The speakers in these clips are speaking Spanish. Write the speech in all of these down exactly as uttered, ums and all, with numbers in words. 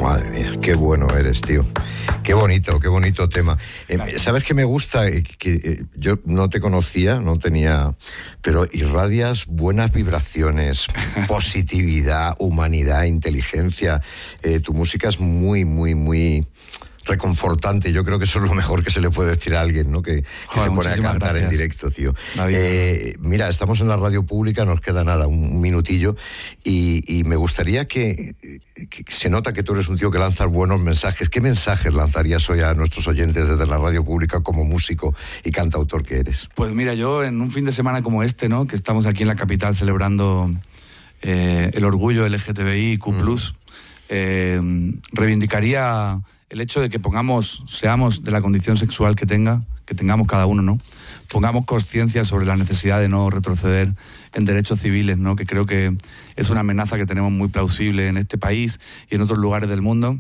Madre mía, qué bueno eres, tío. Qué bonito, qué bonito tema. Eh, ¿Sabes qué me gusta? Eh, que eh, yo no te conocía, no tenía... Pero irradias buenas vibraciones, positividad, humanidad, inteligencia. Eh, tu música es muy, muy, muy... reconfortante. Yo creo que eso es lo mejor que se le puede decir a alguien, ¿no? Que, que Joder, se pone a cantar gracias. en directo, tío. Eh, mira, estamos en la radio pública, nos queda nada, un minutillo, y, y me gustaría que, que se nota que tú eres un tío que lanzas buenos mensajes. ¿Qué mensajes lanzarías hoy a nuestros oyentes desde la radio pública como músico y cantautor que eres? Pues mira, yo en un fin de semana como este, ¿no? Que estamos aquí en la capital celebrando eh, el orgullo L G T B I Q plus, mm. eh, reivindicaría el hecho de que pongamos, seamos de la condición sexual que tenga, que tengamos cada uno, ¿no? Pongamos conciencia sobre la necesidad de no retroceder en derechos civiles, ¿no? Que creo que es una amenaza que tenemos muy plausible en este país y en otros lugares del mundo.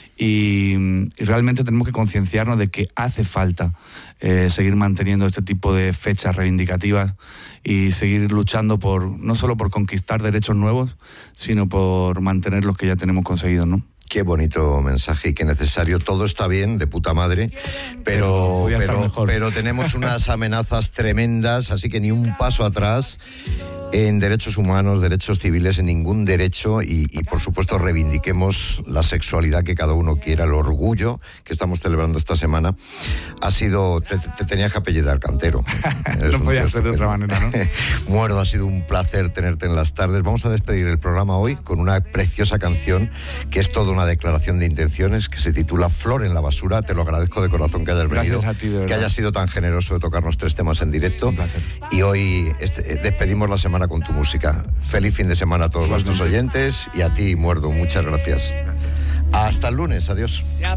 Y, y realmente tenemos que concienciarnos de que hace falta eh, seguir manteniendo este tipo de fechas reivindicativas y seguir luchando por no solo por conquistar derechos nuevos, sino por mantener los que ya tenemos conseguidos, ¿no? Qué bonito mensaje y qué necesario. Todo está bien, de puta madre, pero, pero, pero tenemos unas amenazas tremendas, así que ni un paso atrás en derechos humanos, derechos civiles, en ningún derecho y, y por supuesto reivindiquemos la sexualidad que cada uno quiera, el orgullo que estamos celebrando esta semana. Ha sido, te, te tenías que apellidar, Cantero. No podía ser de otra manera, ¿no? Muerdo, ha sido un placer tenerte en las tardes. Vamos a despedir el programa hoy con una preciosa canción que es toda una declaración de intenciones, que se titula Flor en la basura. Te lo agradezco de corazón que hayas venido. Gracias a ti, de verdad. Que hayas sido tan generoso de tocarnos tres temas en directo. Un placer. Y hoy este, despedimos la semana con tu música. Feliz fin de semana a todos nuestros oyentes y a ti, Muerdo, muchas gracias. Hasta el lunes, adiós.